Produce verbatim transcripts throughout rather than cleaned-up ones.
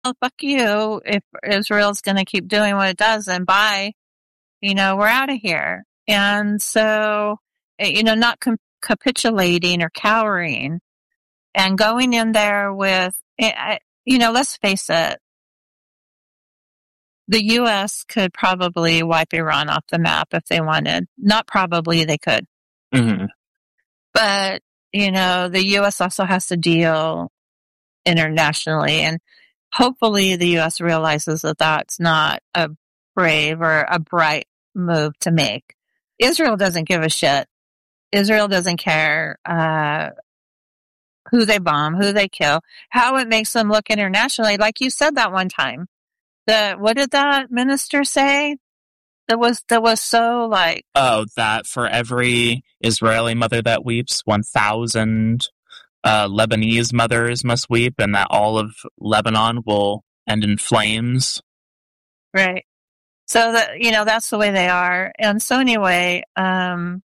fuck you. If Israel's going to keep doing what it does, then bye. You know, we're out of here. And so, you know, not com- capitulating or cowering and going in there with, you know, let's face it, the U S could probably wipe Iran off the map if they wanted. Not probably, they could. Mm-hmm. But, you know, the U S also has to deal internationally. And hopefully the U S realizes that that's not a brave or a bright move to make. Israel doesn't give a shit. Israel doesn't care uh, who they bomb, who they kill, how it makes them look internationally. Like you said that one time. The what did that minister say? That was that was so like oh that for every Israeli mother that weeps, one thousand uh, Lebanese mothers must weep, and that all of Lebanon will end in flames. Right. So that you know that's the way they are, and so anyway, um,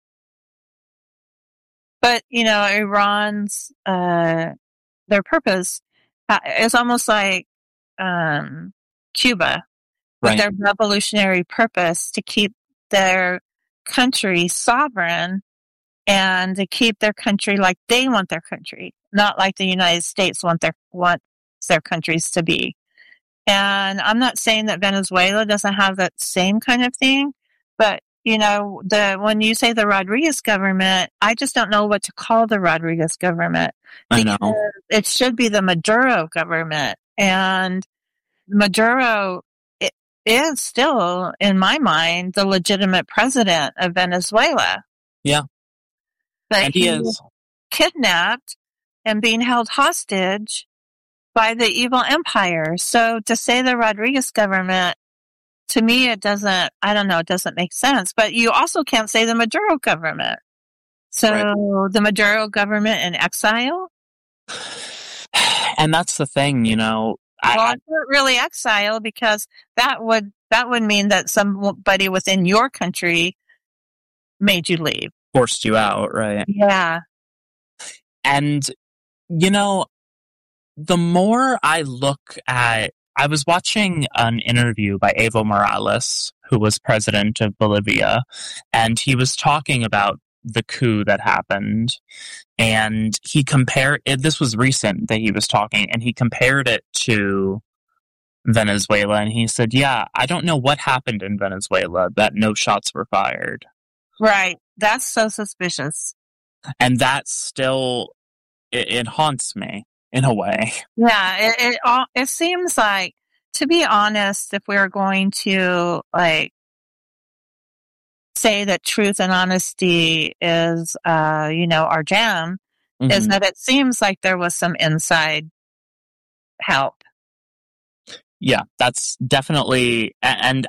but you know Iran's uh, their purpose is almost like um, Cuba. With right. their revolutionary purpose to keep their country sovereign and to keep their country like they want their country, not like the United States want their wants their countries to be. And I'm not saying that Venezuela doesn't have that same kind of thing, but you know, the when you say the Rodriguez government, I just don't know what to call the Rodriguez government. I know. It should be the Maduro government, and Maduro is still, in my mind, the legitimate president of Venezuela. Yeah. But and he, he is kidnapped and being held hostage by the evil empire. So to say the Rodriguez government, to me, it doesn't, I don't know, it doesn't make sense. But you also can't say the Maduro government. So right. The Maduro government in exile? And that's the thing, you know, Well, I, it's not really exile because that would that would mean that somebody within your country made you leave, forced you out, right? Yeah. And you know, the more I look at, I was watching an interview by Evo Morales, who was president of Bolivia, and he was talking about the coup that happened. And he compared it, this was recent that he was talking, and he compared it to Venezuela. And he said, yeah, I don't know what happened in Venezuela, that no shots were fired. Right. That's so suspicious. And that still, it, it haunts me in a way. Yeah. It, it, all, it seems like, to be honest, if we we're going to, like, say that truth and honesty is, uh, you know, our jam, mm-hmm. is that it seems like there was some inside help. Yeah, that's definitely, and,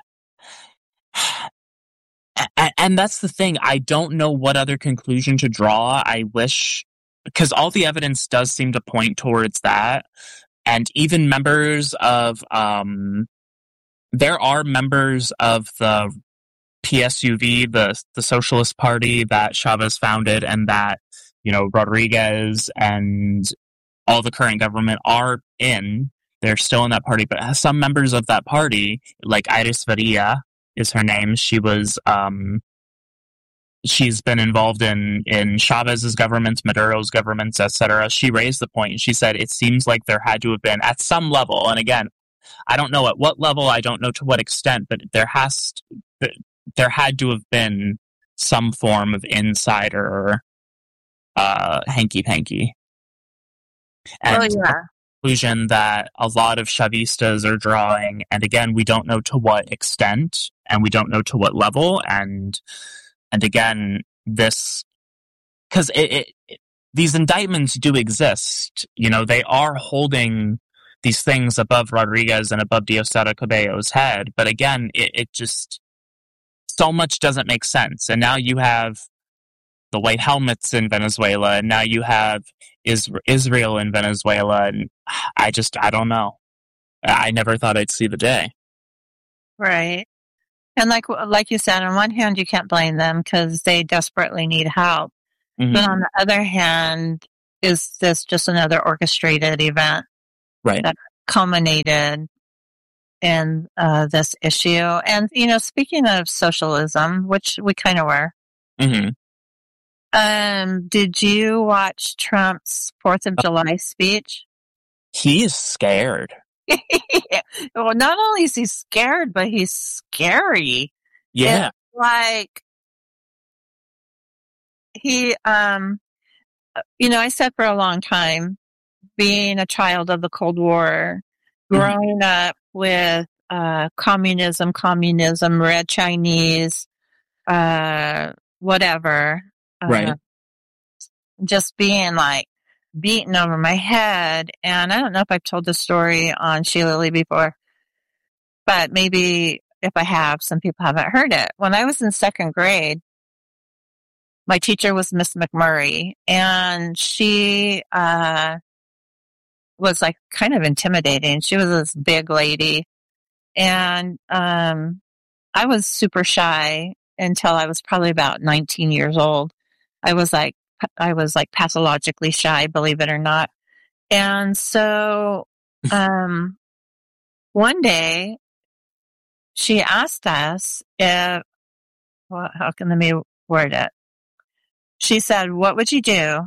and, and that's the thing. I don't know what other conclusion to draw. I wish, because all the evidence does seem to point towards that. And even members of, um, there are members of the P S U V, the the Socialist Party that Chavez founded, and that, you know, Rodriguez and all the current government are in. They're still in that party, but some members of that party, like Iris Varilla is her name, she was, um, she's been involved in, in Chavez's governments, Maduro's governments, et cetera. She raised the point, and she said it seems like there had to have been, at some level, and again, I don't know at what level, I don't know to what extent, but there has to, there had to have been some form of insider uh, hanky-panky. And oh, yeah. conclusion that a lot of Chavistas are drawing, and again, we don't know to what extent, and we don't know to what level, and and again, this, because it, it, it, these indictments do exist, you know, they are holding these things above Rodriguez and above Diosdado Cabello's head, but again, it, it just, so much doesn't make sense, and now you have the white helmets in Venezuela, and now you have is- Israel in Venezuela, and I just, I don't know. I never thought I'd see the day. Right. And like like you said, on one hand, you can't blame them because they desperately need help. Mm-hmm. But on the other hand, is this just another orchestrated event? Right. That, culminated in uh, this issue. And, you know, speaking of socialism, which we kind of were, Mm-hmm. um, did you watch Trump's Fourth of July speech? He is scared. Well, not only is he scared, but he's scary. Yeah. It's like he, um, you know, I said for a long time, being a child of the Cold War, growing mm-hmm. up with uh, communism, communism, red Chinese, uh, whatever, right? Uh, just being like beaten over my head. And I don't know if I've told the story on Sheila Lee before, but maybe if I have, some people haven't heard it. When I was in second grade, my teacher was Miss McMurray, and she uh, was like kind of intimidating. She was this big lady, and um, I was super shy until I was probably about nineteen years old. I was like, I was like pathologically shy, believe it or not. And so, um, one day she asked us if, well, how can let me word it? She said, "What would you do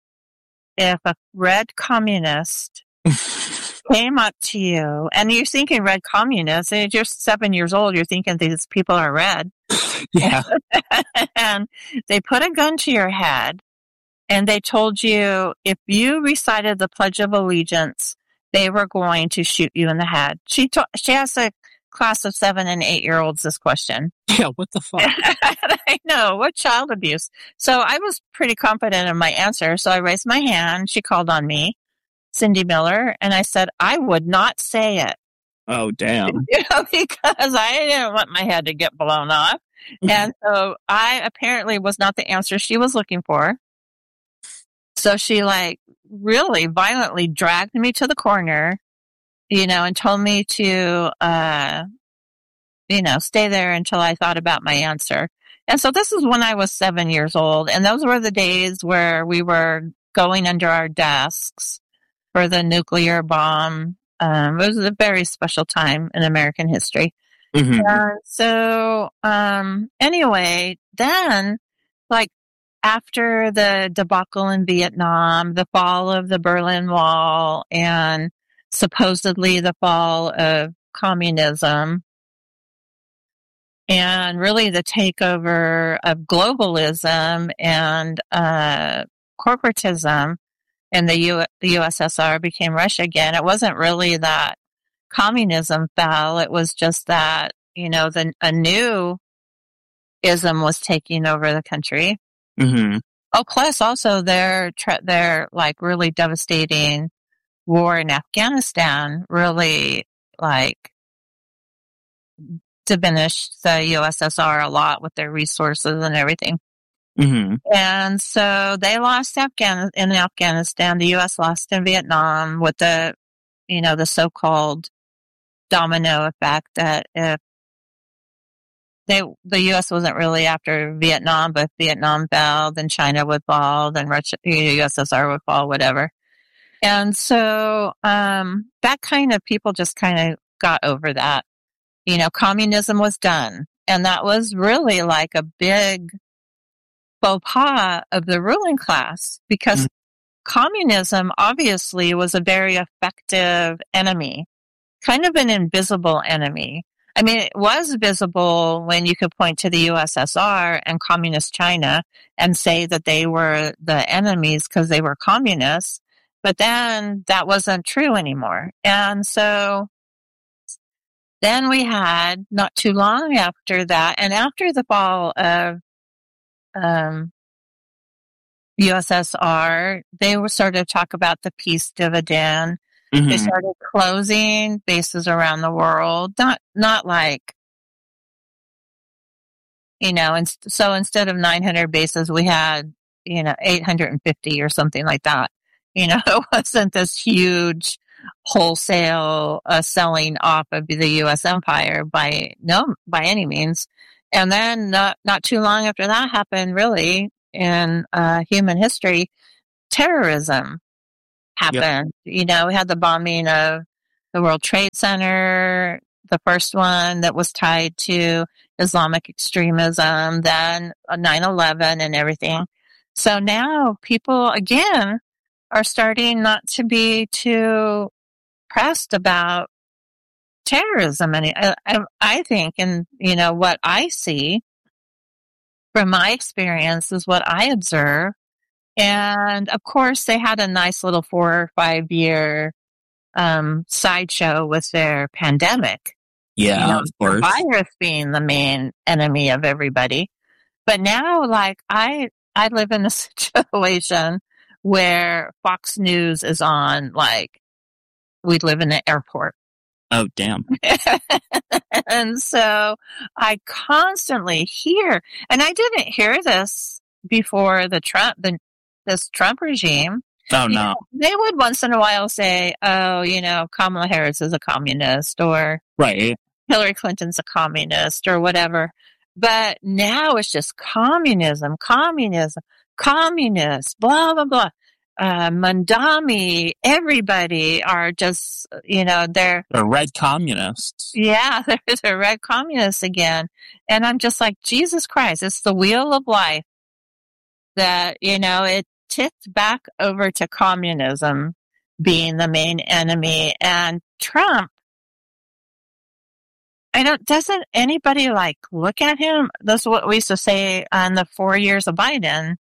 if a red communist came up to you?" And you're thinking red communist, and you're seven years old, you're thinking these people are red. Yeah. And they put a gun to your head, and they told you if you recited the Pledge of Allegiance, they were going to shoot you in the head. She to- she asked a class of seven and eight year olds this question. Yeah, what the fuck? I know, what child abuse. So I was pretty confident in my answer. So I raised my hand. She called on me, Cindy Miller, and I said I would not say it. Oh, damn. You know, because I didn't want my head to get blown off. And so I apparently was not the answer she was looking for. So she like really violently dragged me to the corner, you know, and told me to, uh, you know, stay there until I thought about my answer. And so this is when I was seven years old. And those were the days where we were going under our desks for the nuclear bomb. Um, it was a very special time in American history. Mm-hmm. And so, um, anyway, then like after the debacle in Vietnam, the fall of the Berlin Wall, and supposedly the fall of communism, and really the takeover of globalism and uh, corporatism, and the, U- the U S S R became Russia again. It wasn't really that communism fell. It was just that, you know, the, a new ism was taking over the country. Mm-hmm. Oh, plus also their, their like really devastating war in Afghanistan really like diminished the U S S R a lot with their resources and everything. Mm-hmm. And so they lost Afghan in Afghanistan. The U S lost in Vietnam with the, you know, the so-called domino effect that if they, the U S wasn't really after Vietnam, but if Vietnam fell, then China would fall, then Russia, U S S R would fall, whatever. And so, um, that kind of people just kind of got over that. You know, communism was done. And that was really like a big faux pas of the ruling class, because mm-hmm. communism obviously was a very effective enemy, kind of an invisible enemy. I mean, it was visible when you could point to the U S S R and communist China and say that they were the enemies because they were communists, but then that wasn't true anymore. And so then we had, not too long after that, and after the fall of um, U S S R, they were started to talk about the peace dividend. Mm-hmm. They started closing bases around the world, not not like, you know, and so instead of nine hundred bases, we had, you know, eight hundred fifty or something like that. You know, it wasn't this huge wholesale uh, selling off of the U S empire by no by any means. And then not not too long after that happened, really in uh, human history, terrorism happened. Yep. You know, we had the bombing of the World Trade Center, the first one that was tied to Islamic extremism, then nine eleven and everything. So now people, again, are starting not to be too pressed about terrorism. And I, I think, and you know, what I see from my experience is what I observe. And of course, they had a nice little four or five year um, sideshow with their pandemic. Yeah, you know, of course. The virus being the main enemy of everybody. But now, like, I, I live in a situation where Fox News is on, like, we live in an airport. Oh, damn. And so I constantly hear, and I didn't hear this before the Trump, the, this Trump regime. Oh, You no. know, they would once in a while say, oh, you know, Kamala Harris is a communist, or Right. Hillary Clinton's a communist, or whatever. But now it's just communism, communism, communist, blah, blah, blah. Uh, Mandami, everybody are just, you know, they're, The red communists. yeah, there's a red communists again. And I'm just like, Jesus Christ, it's the wheel of life that, you know, it tipped back over to communism being the main enemy. And Trump, I don't, doesn't anybody like look at him? That's what we used to say on the four years of Biden.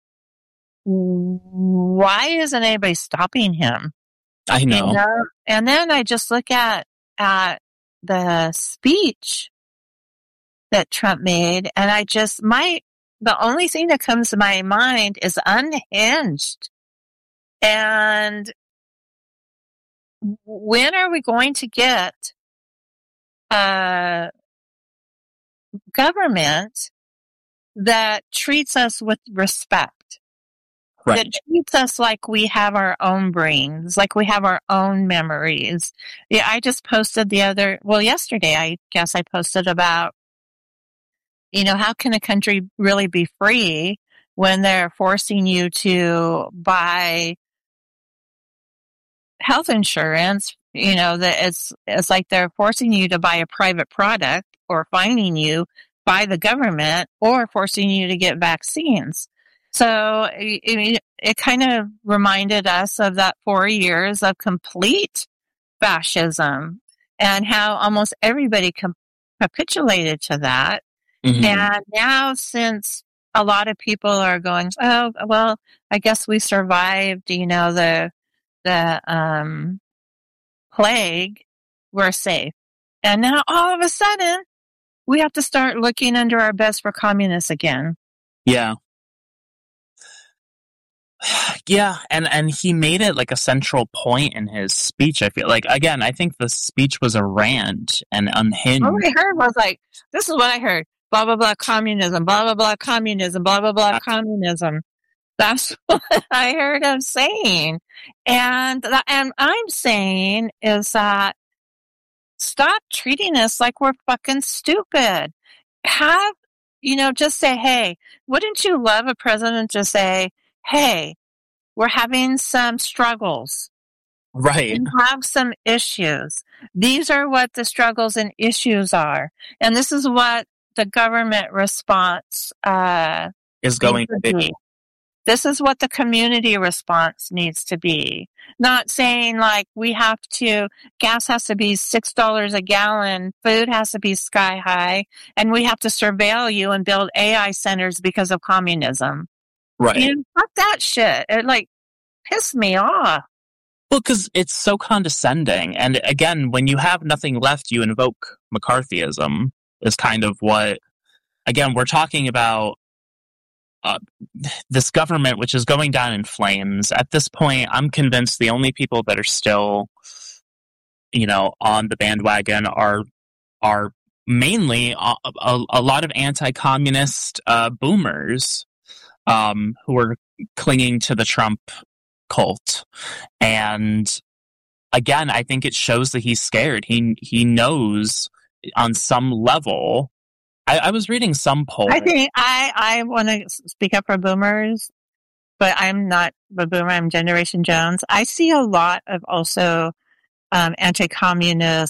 Why isn't anybody stopping him? I know. You know? And then I just look at, at the speech that Trump made, and I just, my, the only thing that comes to my mind is unhinged. And when are we going to get a government that treats us with respect? Right. That treats us like we have our own brains, like we have our own memories. Yeah, I just posted the other, well, yesterday, I guess I posted about, you know, how can a country really be free when they're forcing you to buy health insurance? You know, that it's, it's like they're forcing you to buy a private product, or fining you by the government, or forcing you to get vaccines. So it, it kind of reminded us of that four years of complete fascism, and how almost everybody com- capitulated to that. Mm-hmm. And now, since a lot of people are going, oh, well, I guess we survived, you know, the, the, um, plague, we're safe. And now all of a sudden we have to start looking under our beds for communists again. Yeah. Yeah, and, and he made it like a central point in his speech. I feel like, again, I think the speech was a rant and unhinged. All I heard was like, this is what I heard. Blah, blah, blah, communism, blah, blah, blah, communism, blah, blah, blah, communism. That's what I heard him saying. And, th- and I'm saying is that stop treating us like we're fucking stupid. Have, you know, just say, hey, wouldn't you love a president to say, hey, we're having some struggles. Right. We have some issues. These are what the struggles and issues are. And this is what the government response uh, is going to be. be. This is what the community response needs to be. Not saying like we have to, gas has to be six dollars a gallon, food has to be sky high, and we have to surveil you and build A I centers because of communism. Right. You know, fuck that shit. It like pissed me off. Well, because it's so condescending. And again, when you have nothing left, you invoke McCarthyism, is kind of what, again, we're talking about uh, this government, which is going down in flames. At this point, I'm convinced the only people that are still, you know, on the bandwagon are, are mainly a, a, a lot of anti-communist uh, boomers um, who are clinging to the Trump cult. And again, I think it shows that he's scared. He he knows on some level. I, I was reading some poll. I think I, I want to speak up for boomers, but I'm not a boomer. I'm Generation Jones. I see a lot of also um, anti-communist